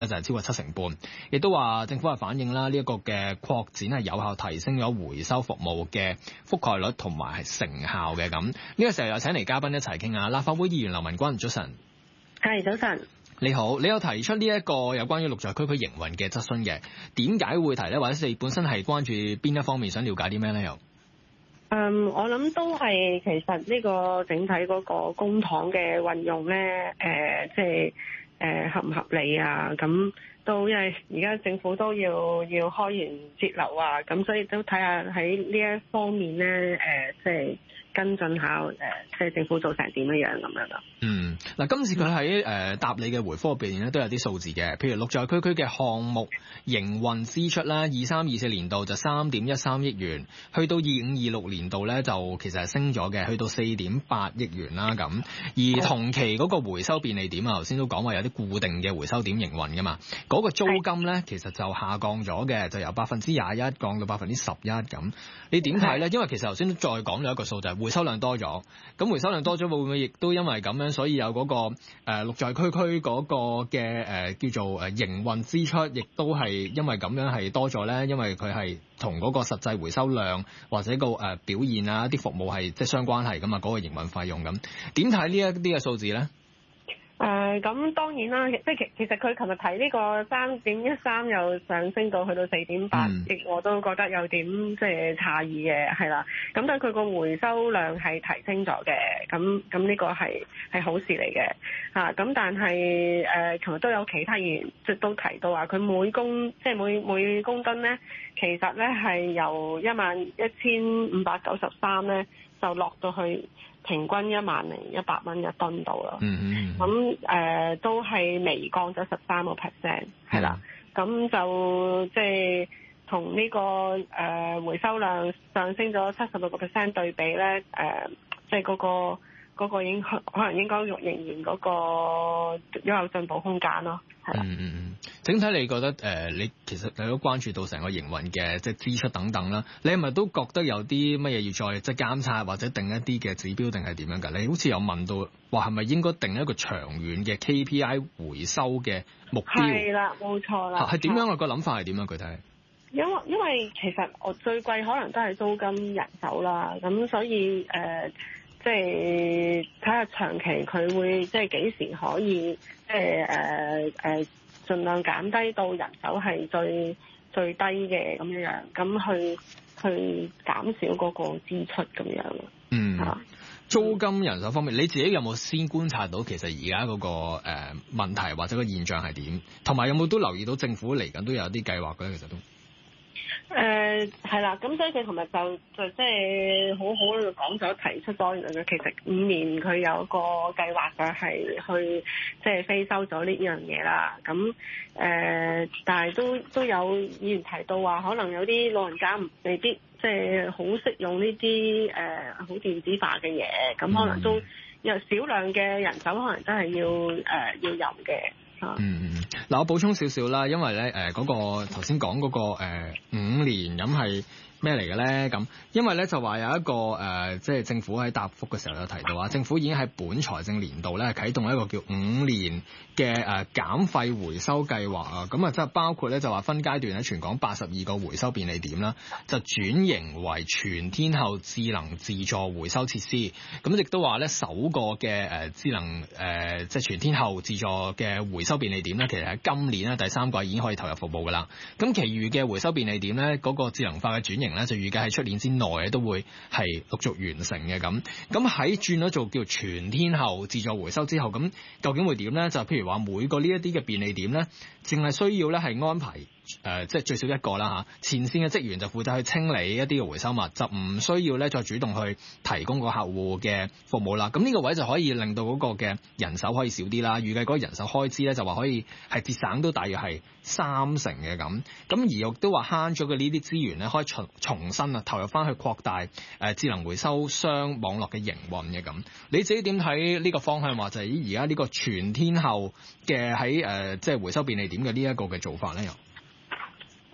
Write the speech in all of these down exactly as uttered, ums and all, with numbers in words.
就係超過七成半，亦都話政府係反映啦，呢一個嘅擴展係有效提升咗回收服務嘅覆蓋率同埋係成效嘅咁。呢個時候又請嚟嘉賓一齊傾下，立法會議員劉文君，早晨。 係，早晨。 你好，你有提出呢一個有關於綠在區區營運嘅質詢嘅，點解會提呢？或者你本身係關注邊一方面，想了解啲咩呢？又？ 嗯，我諗都係其實呢個整體嗰個公帑嘅運用咧，誒、呃，即係。誒、呃、合唔合理啊？咁都因為而家政府都要要開源節流啊，咁所以都睇下喺呢一方面咧，誒、呃、即係跟進下誒、呃，即係政府做成點樣樣咁樣咯。嗯， 嗱，今次佢喺誒答你嘅回覆入邊咧，都有啲數字嘅，譬如綠在區區嘅項目營運支出啦，二三二四年度就三點一三億元，去到二五二六年度咧就其實係升咗嘅，去到四點八億元啦咁。而同期嗰個回收便利點啊，頭先都講話有啲固定嘅回收點營運噶嘛，嗰、那個租金咧其實就下降咗嘅，就由百分之廿一降到百分之十一咁。你點睇咧？因為其實頭先都再講咗一個數，就係、是、回收量多咗，咁回收量多咗會唔會亦都因為咁樣，所以有嗰、那個誒綠在區區嗰個嘅誒、呃、叫做誒營運支出，亦都係因為咁樣係多咗咧？因為佢係同嗰個實際回收量或者個誒、呃、表現啊，啲服務係即係相關係噶嘛，嗰、那個營運費用咁。點睇呢一啲嘅數字咧？ 誒、呃、咁當然啦，即係其其實佢琴日提呢個三點一三又上升到去到四點八億，我都覺得有點即係詫異嘅，係啦。咁但係佢個回收量係提升咗嘅，咁咁呢個係係好事嚟嘅嚇。咁、啊、但係誒，琴日都有其他議員即都提到話，佢每公即係每每公噸咧，其實咧係由一萬一千五百九十三咧，就落到去平均一萬零一百蚊一噸度咯，咁誒、呃、都係微降咗十三個 percent， 係啦，咁、mm-hmm. 就即係同呢個誒、呃、回收量上升咗七十六個 percent 對比咧，誒即係嗰個。嗰、那個應可能應該仍然嗰個都有進步空間咯，係啦。嗯嗯嗯。 整體你覺得誒、呃，你其實你都關注到成個營運嘅即係支出等等啦。你係咪都覺得有啲乜嘢要再即係監察或者定一啲嘅指標定係點樣㗎？你好似有問到話係咪應該定一個長遠嘅 K P I 回收嘅目標？ 係啦，冇錯啦。 係點樣啊？個諗法係點樣？具體？ 因為因為其實我最貴可能都係租金人手啦，咁所以誒。呃即係睇下長期佢會即係幾時可以即係誒誒盡量減低到人手係最最低嘅咁樣，咁去去減少嗰個支出咁樣。嗯，啊， 租金人手方面，你自己有冇先觀察到其實而家嗰個誒、呃、問題或者個現象係點？同埋有冇都留意到政府嚟緊都有啲計劃嘅？其實都。 誒係啦，咁所以佢琴日就就即係好好講咗提出咗，原來其實五年佢有個計劃嘅係去即係非收咗呢樣嘢啦。咁誒、呃，但係都都有議員提到話，可能有啲老人家未必即係好識用呢啲誒好電子化嘅嘢，咁可能都有少量嘅人手，可能真係要誒、呃、要有嘅。嗯嗯，嗱我補充少少啦，因為咧誒嗰個頭先講嗰個誒、呃、五年咁係咩嚟嘅咧？咁因為咧就話有一個誒、呃，即係政府喺答覆嘅時候有提到話，政府已經喺本財政年度咧啟動一個叫五年嘅誒、呃、減廢回收計劃啊。咁啊，即係包括咧就話分階段喺全港八十二個回收便利點啦，就轉型為全天候智能自助回收設施。咁亦都話咧首個嘅誒智能誒、呃、即係全天候自助嘅回收便利點咧，其實喺今年咧第三季已經可以投入服務噶啦。咁其餘嘅回收便利點咧，嗰、那個智能化嘅轉型咧，就預計喺出年之內咧都會係陸續完成嘅咁。咁喺轉咗做叫全天候自助回收之後，咁究竟會點咧？就譬如話每個呢一啲嘅便利點咧，淨係需要咧係安排。誒、呃，即係最少一個啦嚇，前線嘅職員就負責去清理一啲嘅回收物，就唔需要咧再主動去提供個客戶嘅服務啦。咁呢個位就可以令到嗰個嘅人手可以少啲啦。預計嗰個人手開支咧就話可以係節省到大約係三成嘅咁。咁而亦都話慳咗嘅呢啲資源咧，可以重重新啊投入翻去擴大誒、呃、智能回收商網絡嘅營運嘅咁。你自己點睇呢個方向？話就係而家呢個全天候嘅喺誒即係回收便利點嘅呢一個嘅做法咧？又？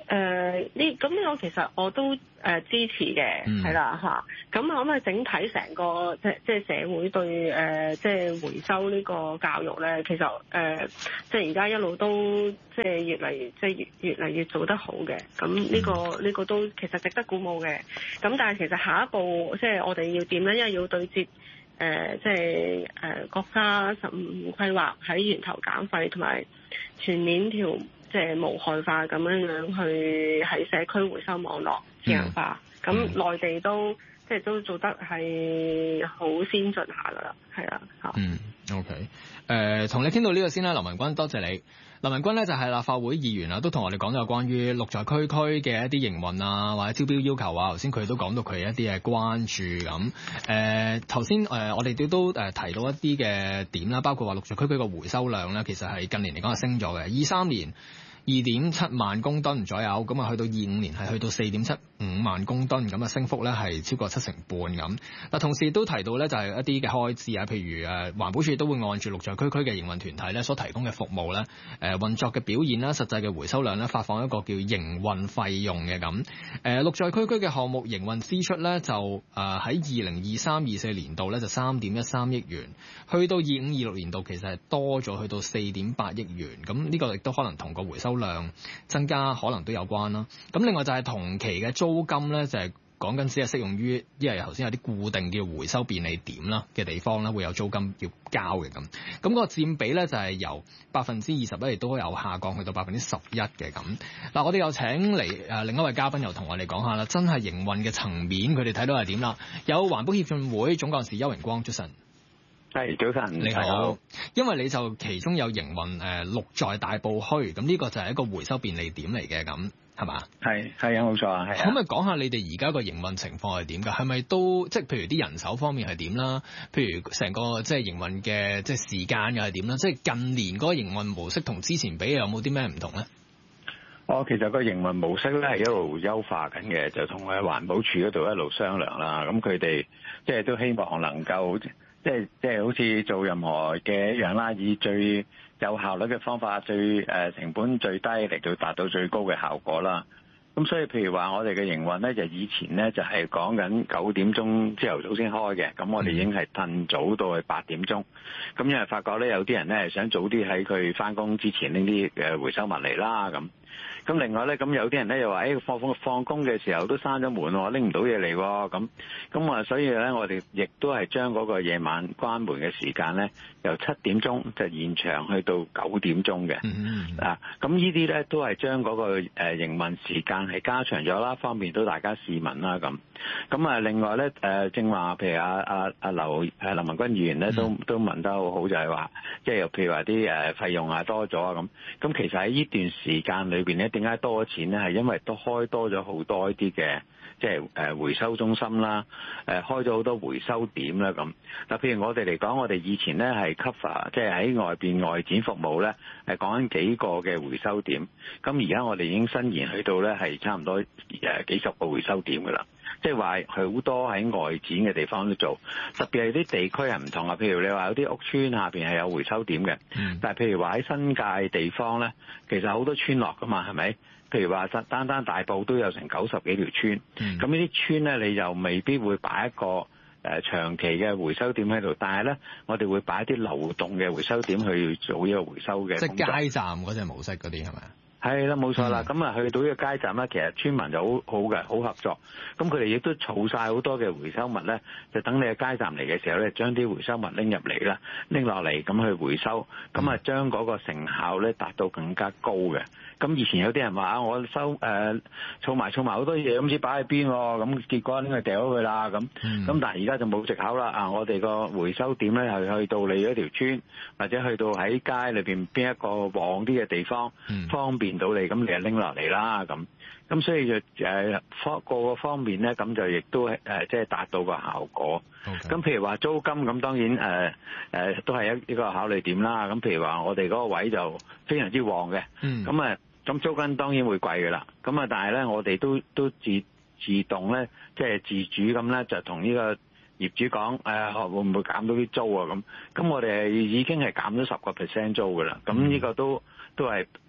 誒呢咁呢個其實我都誒、呃、支持嘅，係啦嚇。咁可唔可以整體成個即即係社會對誒、呃、即係回收呢個教育咧？其實誒、呃、即係而家一路都即係越嚟越即係越越嚟越做得好嘅。咁呢、呢個呢、呢個都其實值得鼓舞嘅。咁但係其實下一步即係我哋要點咧？因為要對接誒、呃、即係誒、呃、國家十五規劃喺源頭減廢同埋全面調。即係無害化咁樣樣去喺社區回收網絡智能化，咁、嗯、內地都即係都做得係好先進下㗎啦，係啊嚇。嗯 ，OK， 誒、呃，同你傾到呢個先啦，林文君，多謝你。林文君咧就係立法會議員啊，都同我哋講咗關於綠在區區嘅一啲營運啊，或者招標要求啊。頭先佢都講到佢一啲嘅關注咁。誒頭先誒我哋都都誒提到一啲嘅點啦，包括話綠在區區嘅回收量咧，其實係近年嚟講係升咗嘅。二三年二點七萬公噸左右，咁啊去到二五年係去到四點七五萬公噸，咁啊升幅咧係超過七成半咁。嗱，同時都提到咧就係一啲嘅開支啊，譬如誒環保署都會按住綠在區區嘅營運團體咧所提供嘅服務咧，誒運作嘅表現啦、實際嘅回收量咧，發放一個叫營運費用嘅咁。誒綠在區區嘅項目營運支出咧就誒喺二零二三二四年度咧就三點一三億元，去到二五二六年度其實係多咗去到四點八億元。咁呢個亦都可能同個回收量增加可能都有關啦。咁另外就係同期嘅租金咧，就係講緊只係適用於，因為頭先有啲固定叫回收便利點啦嘅地方咧，會有租金要交嘅咁。咁、嗰個佔比咧就係由百分之二十一亦都有下降去到百分之十一嘅咁。嗱，我哋又請嚟誒另一位嘉賓又同我哋講下啦，真係營運嘅層面佢哋睇到係點啦？有環保協進會總幹事邱榮光，早晨。 係，早晨， 你好。因為你就其中有營運誒綠在大埔墟，咁呢個就係一個回收便利點嚟嘅咁，係嘛？係係啊，冇錯啊，係啊。 可唔可以講下你哋而家個營運情況係點㗎？係咪都即係譬如啲人手方面係點啦？譬如成個即係營運嘅即係時間又係點啦？即係近年嗰個營運模式同之前比有冇啲咩唔同咧？ 哦，其實個營運模式咧係一路優化緊嘅，就同喺環保署嗰度一路商量啦。咁佢哋即係都希望能夠。即係即係好似做任何嘅一樣啦，以最有效率嘅方法，最誒成本最低嚟到達到最高嘅效果啦。咁所以譬如話我哋嘅營運咧，就以前咧就係講緊九點鐘朝頭早先開嘅，咁我哋已經係褪早到去八點鐘。咁因為發覺咧有啲人咧係想早啲喺佢翻工之前拎啲誒回收物嚟啦咁。咁另外咧，咁有啲人咧又話，誒放放放工嘅時候都閂咗門喎，拎唔到嘢嚟喎，咁咁啊，所以咧我哋亦都係將嗰個夜晚關門嘅時間咧，由七點鐘就延長去到九點鐘嘅。Mm-hmm. 啊，咁呢啲咧都係將嗰個誒營運時間係加長咗啦，方便到大家市民啦咁。咁啊，另外咧誒正話，譬如阿阿阿劉誒林文君議員咧都都問得好好，就係話，即係又譬如話啲誒費用啊多咗啊咁。咁其實喺呢段時間裏邊咧，點解多咗錢咧？係因為都開多咗好多一啲嘅，即係誒回收中心啦，誒開咗好多回收點啦咁。嗱，譬如我哋嚟講，我哋以前咧係 cover，即係喺外邊外展服務咧，係講緊幾個嘅回收點。咁而家我哋已經伸延去到咧係差唔多誒幾十個回收點㗎啦。即係話好多喺外展嘅地方都做，特別係啲地區係唔同啊。譬如你話有啲屋村下邊係有回收點嘅，嗯、但係譬如話喺新界地方咧，其實好多村落㗎嘛，係咪？譬如話單單大埔都有成九十幾條村，咁呢啲村咧你就未必會擺一個誒、呃、長期嘅回收點喺度，但係咧我哋會擺一啲流動嘅回收點去做呢個回收嘅。即係街站嗰隻模式嗰啲係咪？ 係啦，冇錯啦。咁啊，去到呢個街站咧，其實村民就好好嘅，好合作。咁佢哋亦都儲晒好多嘅回收物咧，就等你嘅街站嚟嘅時候咧，將啲回收物拎入嚟啦，拎落嚟咁去回收，咁啊將嗰個成效咧達到更加高嘅。咁以前有啲人話啊，我收誒儲埋儲埋好多嘢，咁先擺喺邊喎，咁結果拎去掉咗佢啦，咁咁、嗯、但係而家就冇藉口啦。啊，我哋個回收點咧係去到你嗰條村，或者去到喺街裏邊邊一個旺啲嘅地方，嗯、方便到你，咁你就拎落嚟啦，咁咁所以就誒方個個方面咧，咁就亦都誒即係達到個效果。咁、okay. 譬如話租金，咁當然誒誒、呃呃、都係一一個考慮點啦。咁譬如話我哋嗰個位就非常之旺嘅，咁啊咁租金當然會貴㗎啦。咁啊但係咧我哋都都自自動咧即係自主咁咧就同呢個業主講誒、呃、會唔會減到啲租啊咁。咁我哋已經係減咗十個 percent 租㗎啦。咁呢個都都係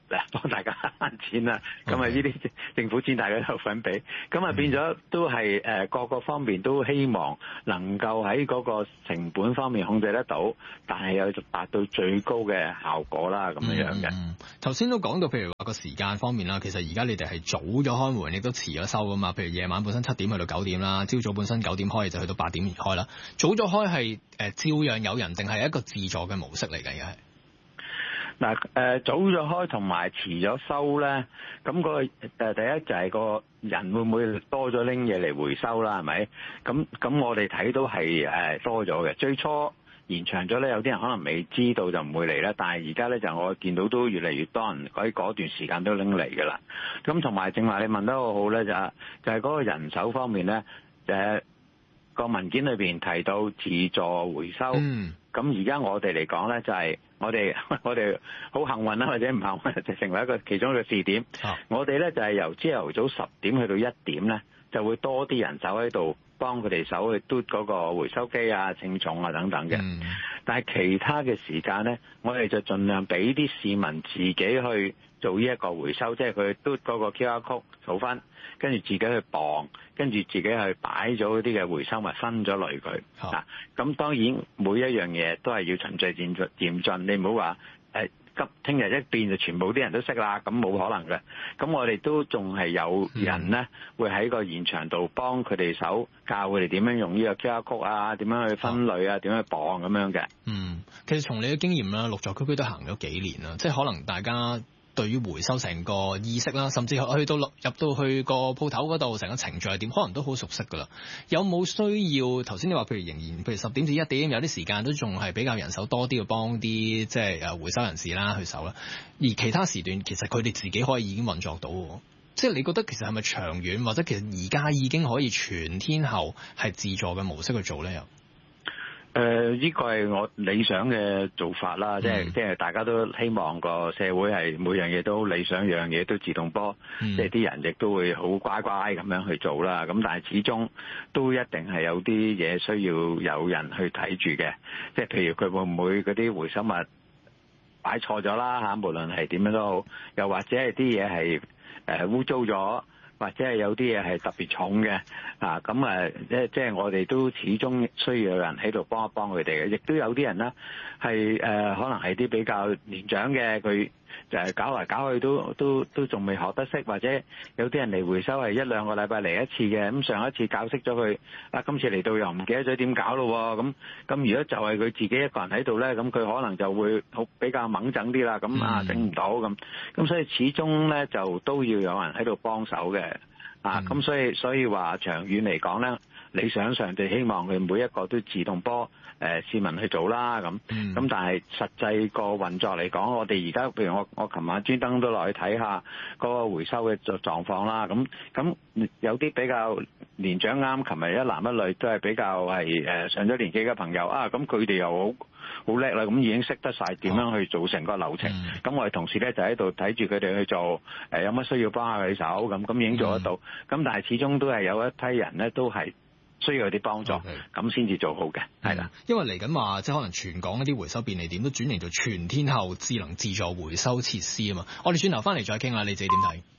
幫大家慳錢啦。咁啊呢啲政府錢大家都有份俾，咁啊變咗都係誒各個方面都希望能夠喺嗰個成本方面控制得到，但係又達到最高嘅效果啦咁樣樣嘅。 嗯，頭先都講到譬如話個時間方面啦，其實而家你哋係早咗開門，亦都遲咗收噶嘛。譬如夜晚本身七點去到九點啦，朝早本身九點開就去到八點而開啦。早咗開係誒照樣有人，定係一個自助嘅模式嚟嘅？又係嗱誒早咗開同埋遲咗收咧，咁、嗰個誒第一就係個人會唔會多咗拎嘢嚟回收啦？係咪？咁咁我哋睇到係誒多咗嘅。最初延長咗咧，有啲人可能未知道就唔會嚟啦。但係而家咧就我見到都越嚟越多人喺嗰段時間都拎嚟㗎啦。咁同埋正話你問得好好咧，就係、就係、係、嗰個人手方面咧，誒、個文件裏邊提到自助回收。嗯。咁而家我哋嚟講咧，就係、係、我哋我哋好幸運啦，或者唔幸運就成為一個其中一個試點。啊、我哋咧就係、係、由朝頭早十點去到一點咧，就會多啲人手喺度幫佢哋手去嘟嗰個回收機啊、稱重啊等等嘅。嗯、但係其他嘅時間咧，我哋就盡量俾啲市民自己去做呢一個回收，即係佢嘟嗰個 Q R code 數分，跟住自己去磅，跟住自己去擺咗啲嘅回收物分咗類佢。嗱、啊，咁當然每一樣嘢都係要循序漸進，漸進。你唔好話誒急，聽日一變就全部啲人都識啦，咁冇可能嘅。咁我哋都仲係有人咧，會喺個現場度幫佢哋手，教佢哋點樣用呢個 Q R code 啊，點樣去分類啊，點樣去磅咁樣嘅。嗯， 其實從你嘅經驗啦，綠在區區都行咗幾年啦，即係可能大家對於回收成個意識啦，甚至去到入到去個鋪頭嗰度，成個程序係點，可能都好熟悉㗎啦。有冇需要頭先你話，譬如仍然譬如十點至一點，有啲時間都仲係比較人手多啲，去幫啲即係誒回收人士啦去手啦。而其他時段其實佢哋自己可以已經運作到喎。即係你覺得其實係咪長遠，或者其實而家已經可以全天候係自助嘅模式去做咧？又？ 誒、呃，呢個係我理想嘅做法啦，即係即係大家都希望個社會係每樣嘢都理想，樣嘢都自動波，嗯、即係啲人亦都會好乖乖咁樣去做啦。咁但係始終都一定係有啲嘢需要有人去睇住嘅，即係譬如佢會唔會嗰啲回收物擺錯咗啦嚇，無論係點樣都好，又或者係啲嘢係誒污糟咗。或者係有啲嘢係特別重嘅啊，咁誒即即係我哋都始終需要有人喺度幫一幫佢哋嘅，亦都有啲人咧係誒可能係啲比較年長嘅，佢就係搞嚟搞去都都都仲未學得識，或者有啲人嚟回收係一兩個禮拜嚟一次嘅，咁上一次教識咗佢，啊今次嚟到又唔記得咗點搞咯，咁咁如果就係佢自己一個人喺度咧，咁佢可能就會好比較猛整啲啦，咁啊整唔到咁，咁所以始終咧就都要有人喺度幫手嘅。啊，咁所以所以話長遠嚟講咧，理想上就希望佢每一個都自動波誒、呃、市民去做啦，咁咁、嗯、但係實際個運作嚟講，我哋而家譬如我我琴晚專登都落去睇下嗰個回收嘅狀況啦，咁咁有啲比較年長啱，琴日一男一女都係比較係誒上咗年紀嘅朋友啊，咁佢哋又好好叻啦，咁已經識得晒點樣去做成個流程。咁、嗯、我哋同事咧就喺度睇住佢哋去做，誒有乜需要幫下佢手，咁咁已經做得到。咁、嗯、但係始終都係有一批人咧，都係需要有啲幫助，咁先至做好嘅，係啦、嗯。 因為嚟緊話，即係可能全港一啲回收便利店都轉型做全天候智能自助回收設施啊嘛。我哋轉頭翻嚟再傾下，你自己點睇？